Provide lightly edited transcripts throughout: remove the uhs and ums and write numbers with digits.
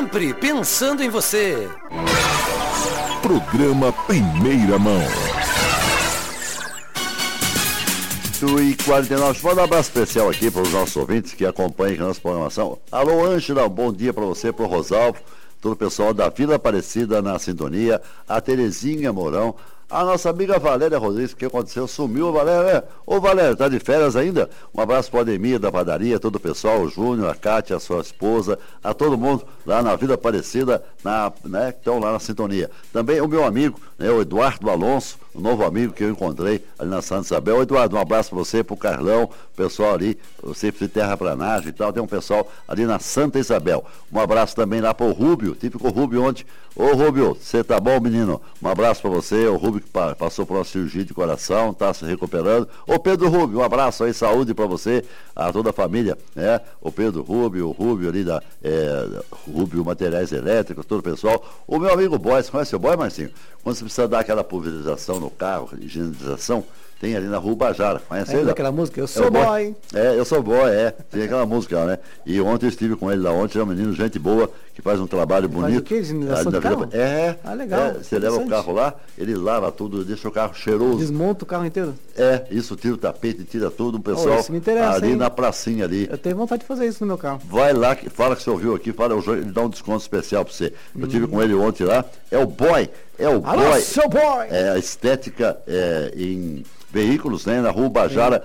sempre pensando em você. Programa Primeira Mão. 8h49, vou dar um abraço especial aqui para os nossos ouvintes que acompanham a nossa programação. Alô, Ângela, bom dia para você, para o Rosalvo, todo o pessoal da Vila Aparecida na sintonia, a Terezinha Mourão, a nossa amiga Valéria Rodrigues, o que aconteceu? Sumiu a Valéria, né? Ô Valéria, tá de férias ainda? Um abraço para o Ademir da padaria, todo o pessoal, o Júnior, a Cátia, a sua esposa, a todo mundo lá na Vila Aparecida, que estão lá na sintonia. Também o meu amigo, né, o Eduardo Alonso, o novo amigo que eu encontrei ali na Santa Isabel. Ô, Eduardo, um abraço para você, para o Carlão, o pessoal ali, você de terraplanagem e tal, tem um pessoal ali na Santa Isabel. Um abraço também lá para o Rúbio, típico Rúbio ontem. Ô Rúbio, você tá bom, menino? Um abraço para você, o Rúbio que passou por uma cirurgia de coração, está se recuperando. Ô Pedro Rúbio, um abraço aí, saúde para você, a toda a família, né? O Pedro Rúbio, o Rúbio ali da Rúbio Materiais Elétricos, todo o pessoal. O meu amigo Boy, você conhece o Boy, Marcinho? Quando você precisa dar aquela pulverização no carro, higienização, tem ali na Rua Bajara, conhece ele? Aquela música, eu sou boy. Eu sou boy, tem aquela música, né? E ontem eu estive com ele lá ontem, é um menino, gente boa, que faz um trabalho bonito. Faz o quê? Higienização do carro? Legal. Você leva o carro lá, ele lava tudo, deixa o carro cheiroso. Desmonta o carro inteiro? Isso, tira o tapete, tira tudo, o pessoal isso me interessa, ali hein? Na pracinha ali. Eu tenho vontade de fazer isso no meu carro. Vai lá, fala que você ouviu aqui, ele dá um desconto especial pra você. Eu estive com ele ontem lá, é o boy. Alô, seu boy! É a estética em veículos, né? Na Rua Bajara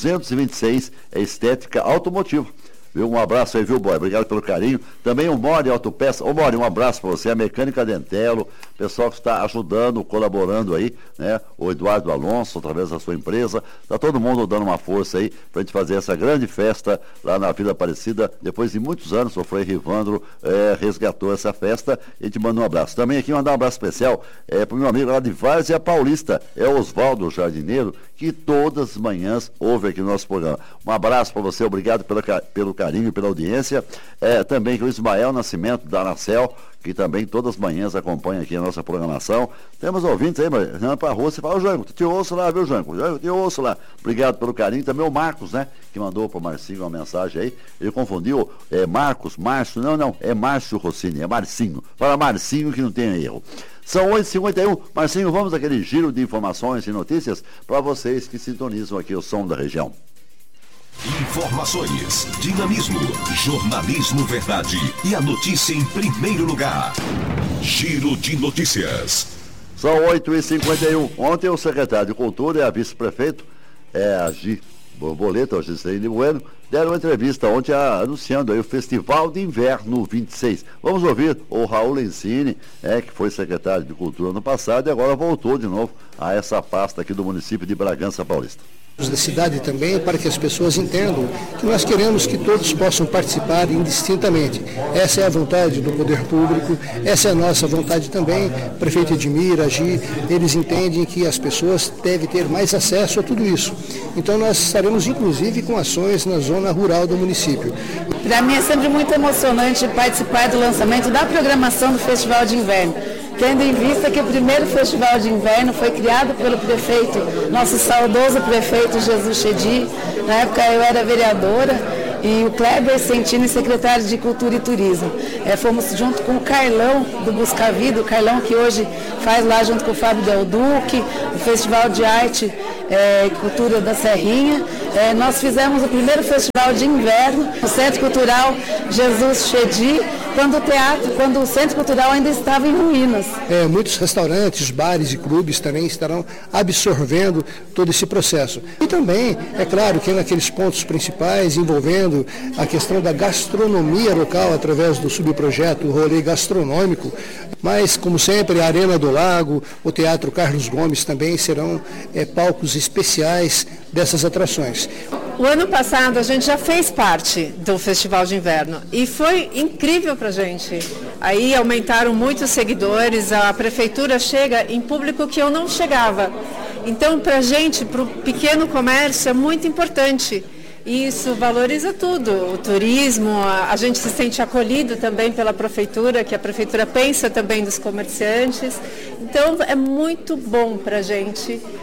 226, é estética automotiva. Viu? Um abraço aí, viu, Boy? Obrigado pelo carinho. Também o Mori Autopeça. Ô, Mori, um abraço para você. A Mecânica Dentelo, pessoal que está ajudando, colaborando aí, né? O Eduardo Alonso, através da sua empresa. Tá todo mundo dando uma força aí para a gente fazer essa grande festa lá na Vila Aparecida. Depois de muitos anos, o Frei Rivandro resgatou essa festa. E te manda um abraço. Também aqui mandar um abraço especial para o meu amigo lá de Várzea Paulista, é o Oswaldo Jardineiro, que todas as manhãs ouve aqui no nosso programa. Um abraço para você, obrigado pelo carinho e pela audiência. Também o Ismael Nascimento da Anacel, que também todas as manhãs acompanha aqui a nossa programação. Temos ouvintes aí, mas Renan Parroça, você fala, ô Jango, te ouço lá, viu, Jango? Te ouço lá. Obrigado pelo carinho. Também o Marcos, né, que mandou para o Marcinho uma mensagem aí. Ele confundiu, Márcio, não, é Márcio Rossini, é Marcinho. Fala Marcinho que não tem erro. São 8h51. Marcinho, vamos àquele giro de informações e notícias para vocês que sintonizam aqui o som da região. Informações, dinamismo, jornalismo verdade e a notícia em primeiro lugar. Giro de notícias. São 8h51. Ontem o secretário de Cultura e a vice-prefeito, a Gi Borboleta, o Gisele Bueno, deram uma entrevista ontem anunciando aí o Festival de Inverno 26. Vamos ouvir o Raul Lencini, que foi secretário de Cultura no passado e agora voltou de novo a essa pasta aqui do município de Bragança Paulista. Da cidade também, para que as pessoas entendam que nós queremos que todos possam participar indistintamente. Essa é a vontade do poder público, essa é a nossa vontade também. Prefeito Edmir, Agi, eles entendem que as pessoas devem ter mais acesso a tudo isso. Então nós estaremos inclusive com ações na zona rural do município. Para mim é sempre muito emocionante participar do lançamento da programação do Festival de Inverno, tendo em vista que o primeiro Festival de Inverno foi criado pelo prefeito, nosso saudoso prefeito Jesus Chedi. Na época eu era vereadora, e o Kleber Sentini, secretário de Cultura e Turismo. Fomos junto com o Carlão do Busca Vida, o Carlão que hoje faz lá junto com o Fábio Del Duque, o Festival de Arte e Cultura da Serrinha. Nós fizemos o primeiro Festival de Inverno no Centro Cultural Jesus Chedi, quando o Centro Cultural ainda estava em ruínas. Muitos restaurantes, bares e clubes também estarão absorvendo todo esse processo. E também, é claro que naqueles pontos principais envolvendo a questão da gastronomia local através do subprojeto Rolê Gastronômico, mas como sempre a Arena do Lago, o Teatro Carlos Gomes também serão palcos especiais dessas atrações. O ano passado a gente já fez parte do Festival de Inverno e foi incrível para a gente. Aí aumentaram muito os seguidores, a prefeitura chega em público que eu não chegava. Então, para a gente, para o pequeno comércio, é muito importante. Isso valoriza tudo, o turismo, a gente se sente acolhido também pela prefeitura, que a prefeitura pensa também dos comerciantes. Então é muito bom para a gente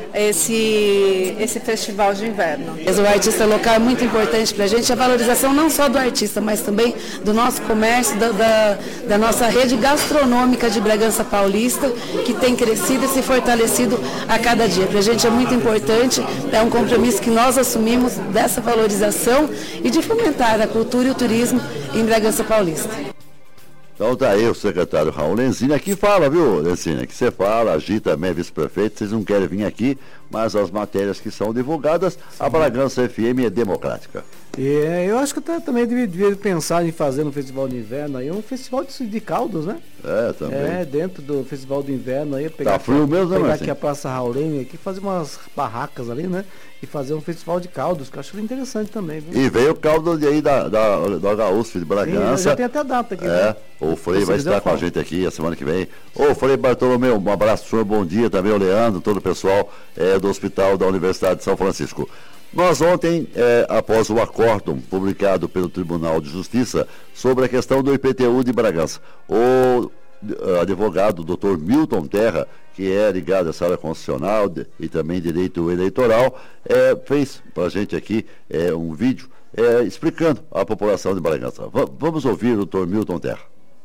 esse festival de inverno. O artista local é muito importante para a gente, a valorização não só do artista, mas também do nosso comércio, da nossa rede gastronômica de Bragança Paulista, que tem crescido e se fortalecido a cada dia. Para a gente é muito importante, é um compromisso que nós assumimos dessa valorização e de fomentar a cultura e o turismo em Bragança Paulista. Então tá aí o secretário Raul Lenzini aqui fala, viu, Lenzini, que você fala, a Gi também é vice-prefeito, vocês não querem vir aqui, mas as matérias que são divulgadas, a Bragança FM é democrática. Eu acho que também devia pensar em fazer no Festival de Inverno aí um festival de caldos, né? Também. Dentro do Festival de Inverno aí, pegar, tá frio mesmo, pegar né, aqui a Praça Raulene aqui, fazer umas barracas ali, né? E fazer um festival de caldos, que eu acho interessante também, viu? E veio o caldo aí da HUSF de Bragança. Sim, já tem até data aqui. Né? O Frei vai estar com a gente aqui a semana que vem. Ô, Frei Bartolomeu, um abraço pro senhor, bom dia também, o Leandro, todo o pessoal do Hospital da Universidade de São Francisco. Nós ontem, após o acórdão publicado pelo Tribunal de Justiça sobre a questão do IPTU de Bragança, o advogado Dr. Milton Terra, que é ligado a essa área constitucional e também direito eleitoral, fez para a gente aqui um vídeo explicando a população de Bragança. Vamos ouvir o Dr. Milton Terra.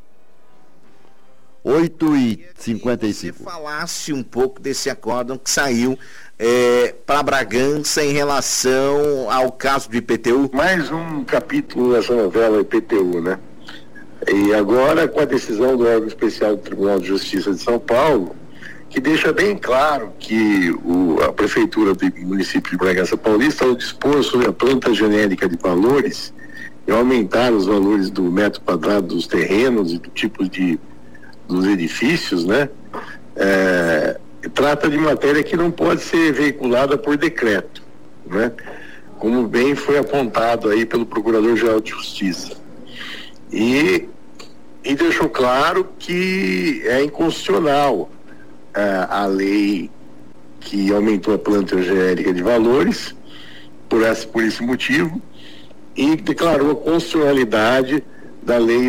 8h55. Se falasse um pouco desse acórdão que saiu para Bragança em relação ao caso do IPTU. Mais um capítulo nessa novela IPTU, né? E agora com a decisão do órgão especial do Tribunal de Justiça de São Paulo, que deixa bem claro que a Prefeitura do município de Bragança Paulista, ao dispor sobre a planta genérica de valores e aumentar os valores do metro quadrado dos terrenos e do tipo dos edifícios, né? Trata de matéria que não pode ser veiculada por decreto, né? Como bem foi apontado aí pelo Procurador-Geral de Justiça. E deixou claro que é inconstitucional a lei que aumentou a planta genérica de valores por esse motivo, e declarou a constitucionalidade da lei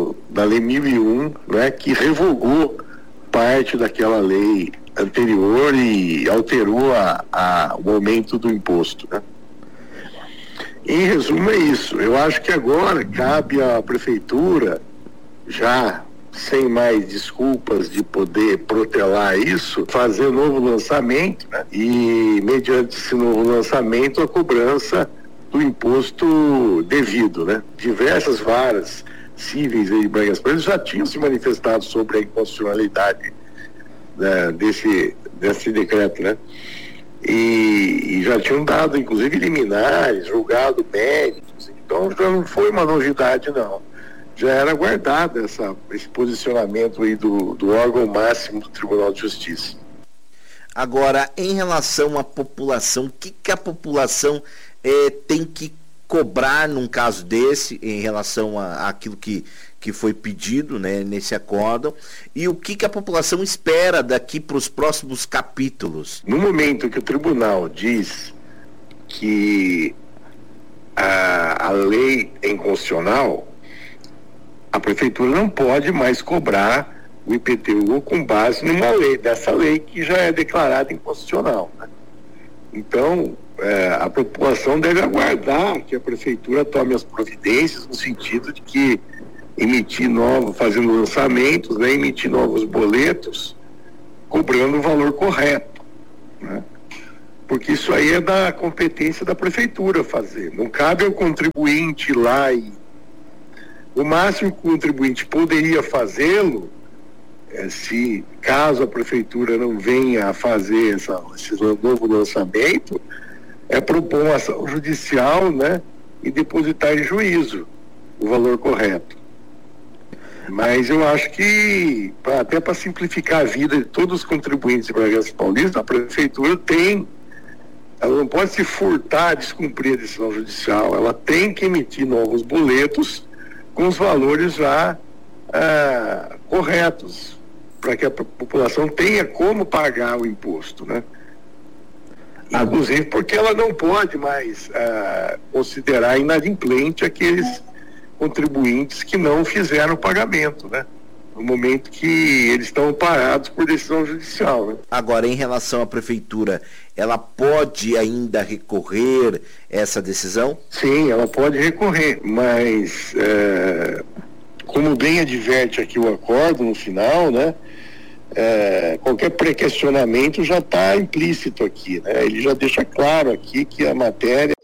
1001, né, que revogou parte daquela lei anterior e alterou o aumento do imposto, né? Em resumo é isso. Eu acho que agora cabe à Prefeitura, já sem mais desculpas de poder protelar isso, fazer um novo lançamento, né? E mediante esse novo lançamento a cobrança do imposto devido, né? Diversas varas cíveis aí de Bragança Paulista já tinham se manifestado sobre a inconstitucionalidade, né, desse decreto, né? E já tinham dado, inclusive, liminares, julgado méritos, então já não foi uma novidade, não. Já era aguardado esse posicionamento aí do órgão máximo do Tribunal de Justiça. Agora, em relação à população, o que a população tem que cobrar num caso desse, em relação àquilo que foi pedido, né, nesse acórdão, e o que a população espera daqui para os próximos capítulos? No momento que o tribunal diz que a lei é inconstitucional, a prefeitura não pode mais cobrar o IPTU com base numa lei, dessa lei que já é declarada inconstitucional, né? Então, a população deve aguardar que a prefeitura tome as providências no sentido de que fazendo lançamentos, né, emitir novos boletos, cobrando o valor correto, né? Porque isso aí é da competência da prefeitura fazer. Não cabe ao contribuinte ir lá o máximo que o contribuinte poderia fazê-lo, se caso a prefeitura não venha a fazer esse novo lançamento, é propor uma ação judicial, né, e depositar em juízo o valor correto. Mas eu acho que, até para simplificar a vida de todos os contribuintes de Bragança Paulista, a prefeitura ela não pode se furtar a descumprir a decisão judicial, ela tem que emitir novos boletos com os valores já corretos, para que a população tenha como pagar o imposto, né? Inclusive porque ela não pode mais considerar inadimplente aqueles contribuintes que não fizeram o pagamento, né? no momento que eles estão parados por decisão judicial, né? Agora, em relação à prefeitura, ela pode ainda recorrer essa decisão? Sim, ela pode recorrer, mas como bem adverte aqui o acordo no final, né? Qualquer pré-questionamento já está implícito aqui, né? Ele já deixa claro aqui que a matéria